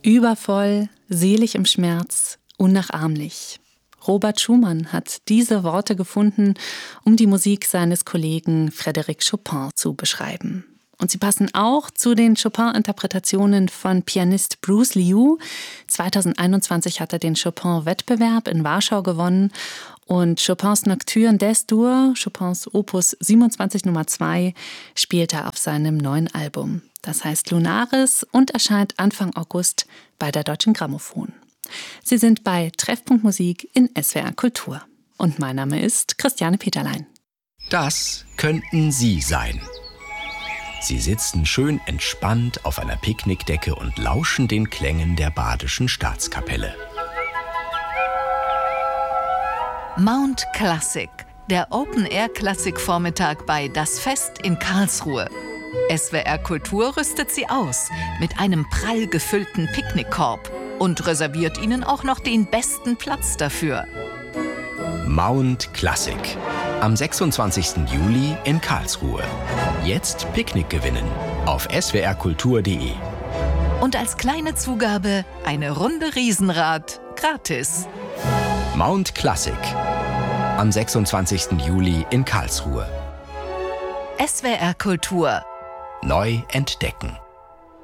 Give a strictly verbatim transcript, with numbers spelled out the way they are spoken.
Übervoll, selig im Schmerz, unnachahmlich. Robert Schumann hat diese Worte gefunden, um die Musik seines Kollegen Frédéric Chopin zu beschreiben. Und sie passen auch zu den Chopin-Interpretationen von Pianist Bruce Liu. zweitausendeinundzwanzig hat er den Chopin-Wettbewerb in Warschau gewonnen. Und Chopins Nocturne d'Es-Dur, Chopins Opus siebenundzwanzig Nummer zwei, spielt er auf seinem neuen Album. Das heißt Lunaris und erscheint Anfang August bei der Deutschen Grammophon. Sie sind bei Treffpunkt Musik in S W R Kultur. Und mein Name ist Christiane Peterlein. Das könnten Sie sein. Sie sitzen schön entspannt auf einer Picknickdecke und lauschen den Klängen der Badischen Staatskapelle. Mount Classic, der Open-Air-Klassik-Vormittag bei Das Fest in Karlsruhe. S W R Kultur rüstet Sie aus mit einem prall gefüllten Picknickkorb und reserviert Ihnen auch noch den besten Platz dafür. Mount Classic. Am sechsundzwanzigsten Juli in Karlsruhe. Jetzt Picknick gewinnen auf s w r kultur punkt d e. Und als kleine Zugabe eine Runde Riesenrad gratis. Mount Classic. Am sechsundzwanzigsten Juli in Karlsruhe. S W R Kultur. Neu entdecken.